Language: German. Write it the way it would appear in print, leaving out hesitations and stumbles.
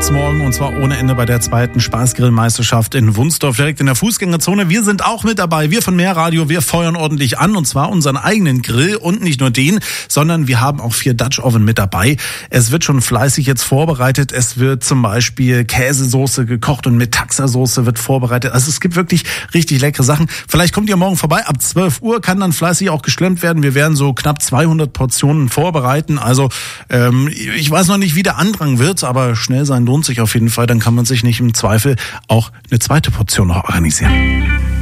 gibt's morgen und zwar ohne Ende bei der 2. Spaßgrillmeisterschaft in Wunsdorf, direkt in der Fußgängerzone. Wir sind auch mit dabei, wir von Mehrradio, wir feuern ordentlich an und zwar unseren eigenen Grill und nicht nur den, sondern wir haben auch 4 Dutch Oven mit dabei. Es wird schon fleißig jetzt vorbereitet, es wird zum Beispiel Käsesoße gekocht und mit Taxasoße wird vorbereitet. Also es gibt wirklich richtig leckere Sachen. Vielleicht kommt ihr morgen vorbei, ab 12 Uhr kann dann fleißig auch geschlemmt werden. Wir werden so knapp 200 Portionen vorbereiten, also ich weiß noch nicht, wie der Andrang wird, aber schnell sein lohnt sich auf jeden Fall. Dann kann man sich nicht im Zweifel auch eine zweite Portion noch organisieren.